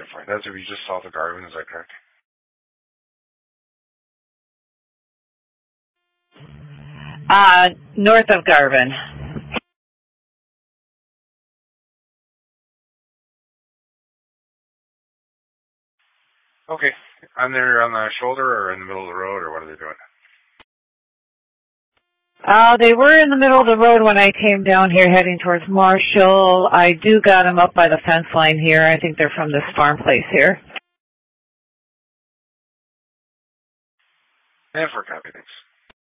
find out if you just saw the Garvin, is that correct? North of Garvin. Okay. And they're on the shoulder or in the middle of the road, or what are they doing? They were in the middle of the road when I came down here heading towards Marshall. I do got them up by the fence line here. I think they're from this farm place here. Yeah, for copy, thanks.